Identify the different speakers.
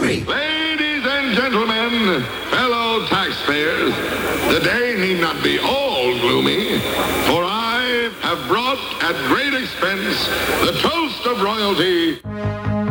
Speaker 1: 3.
Speaker 2: Ladies and gentlemen, fellow taxpayers, the day need not be all gloomy, for I have brought at great expense the toast of royalty.